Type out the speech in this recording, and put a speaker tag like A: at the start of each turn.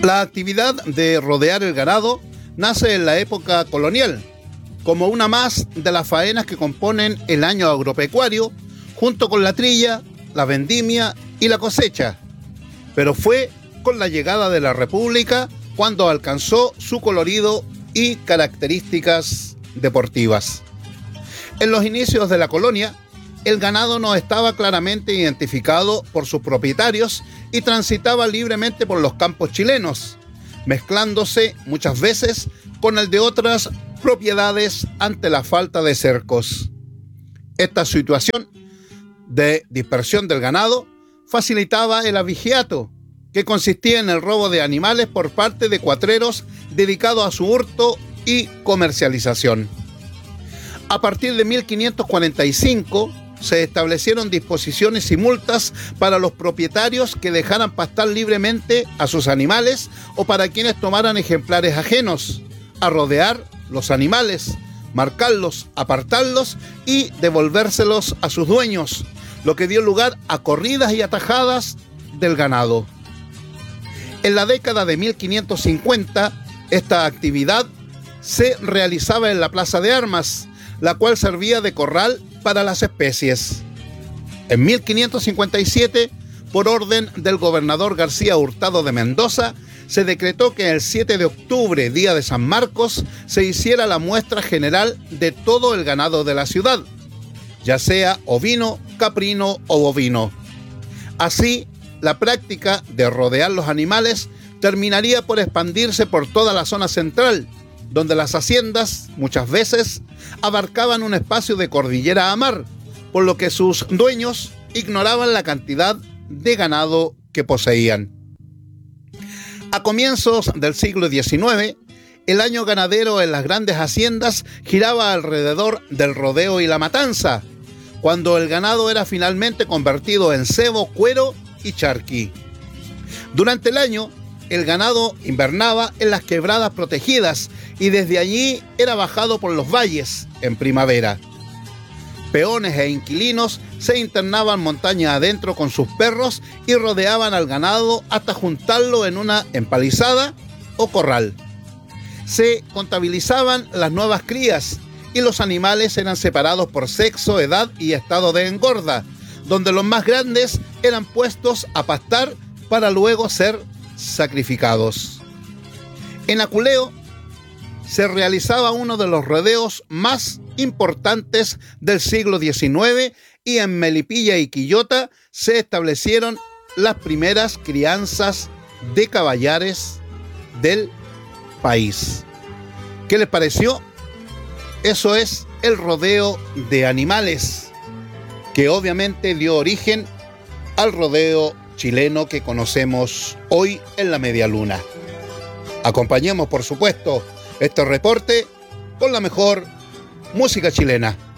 A: La actividad de rodear el ganado nace en la época colonial, como una más de las faenas que componen el año agropecuario, junto con la trilla, la vendimia y la cosecha. Pero fue con la llegada de la República cuando alcanzó su colorido y características deportivas. En los inicios de la colonia, el ganado no estaba claramente identificado por sus propietarios y transitaba libremente por los campos chilenos, mezclándose muchas veces con el de otras propiedades ante la falta de cercos. Esta situación de dispersión del ganado facilitaba el avigiato, que consistía en el robo de animales por parte de cuatreros dedicados a su hurto y comercialización. A partir de 1545 se establecieron disposiciones y multas para los propietarios que dejaran pastar libremente a sus animales o para quienes tomaran ejemplares ajenos, a rodear los animales, marcarlos, apartarlos y devolvérselos a sus dueños, lo que dio lugar a corridas y atajadas del ganado. En la década de 1550, esta actividad se realizaba en la Plaza de Armas, la cual servía de corral para las especies. En 1557, por orden del gobernador García Hurtado de Mendoza, se decretó que el 7 de octubre, día de San Marcos, se hiciera la muestra general de todo el ganado de la ciudad, ya sea ovino, caprino o bovino. Así, la práctica de rodear los animales terminaría por expandirse por toda la zona central, donde las haciendas, muchas veces, abarcaban un espacio de cordillera a mar, por lo que sus dueños ignoraban la cantidad de ganado que poseían. A comienzos del siglo XIX, el año ganadero en las grandes haciendas giraba alrededor del rodeo y la matanza, cuando el ganado era finalmente convertido en cebo, cuero y charqui. Durante el año, el ganado invernaba en las quebradas protegidas y desde allí era bajado por los valles en primavera. Peones e inquilinos se internaban montaña adentro con sus perros y rodeaban al ganado hasta juntarlo en una empalizada o corral. Se contabilizaban las nuevas crías y los animales eran separados por sexo, edad y estado de engorda, donde los más grandes eran puestos a pastar para luego ser sacrificados. En Aculeo se realizaba uno de los rodeos más importantes del siglo XIX y en Melipilla y Quillota se establecieron las primeras crianzas de caballares del país. ¿Qué les pareció? Eso es el rodeo de animales, que obviamente dio origen al rodeo chileno que conocemos hoy en la media luna. Acompañemos, por supuesto, este reporte con la mejor música chilena.